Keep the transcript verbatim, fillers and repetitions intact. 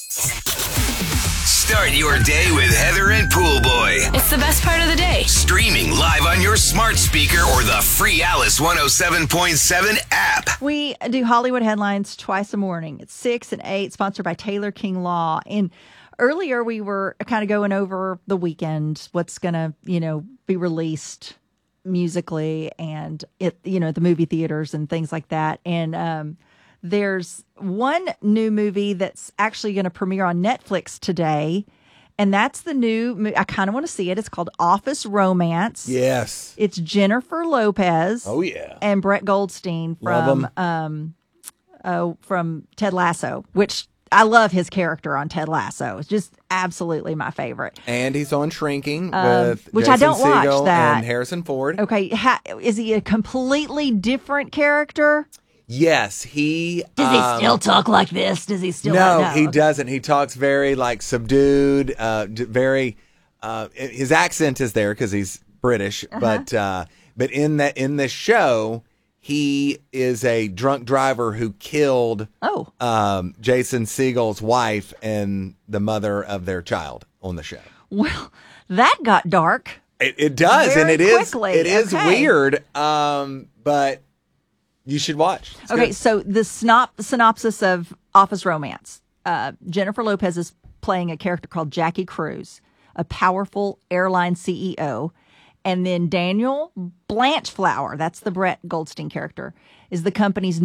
Start your day with Heather and Pool Boy. It's the best part of the day. Streaming live on your smart speaker or the free Alice one oh seven point seven app. We do Hollywood headlines twice a morning. It's six and eight, sponsored by Taylor King Law. And earlier we were kind of going over the weekend, what's going to, you know, be released musically and it, you know, the movie theaters and things like that. And um, there's one new movie that's actually going to premiere on Netflix today. And that's the new, I kind of want to see it. It's called Office Romance. Yes. It's Jennifer Lopez. Oh, yeah. And Brett Goldstein from um, uh, from Ted Lasso, which I love his character on Ted Lasso. It's just absolutely my favorite. And he's on Shrinking Um, with which Jason I don't watch Segel that. and Harrison Ford. Okay, ha- is he a completely different character? Yes, he... Does he um, still talk like this? Does he still... No, no, he doesn't. He talks very, like, subdued, uh, d- very... Uh, his accent is there because he's British, Uh-huh. but uh, but in that in this show, he is a drunk driver who killed Oh. um, Jason Segel's wife and the mother of their child on the show. Well, that got dark. It, it does, Very and it is quickly. it is Okay. weird, um, but you should watch. It's Okay, good. so the synop- synopsis of Office Romance. Uh, Jennifer Lopez is playing a character called Jackie Cruz, a powerful airline C E O. And then Daniel Blanchflower, that's the Brett Goldstein character, is the company's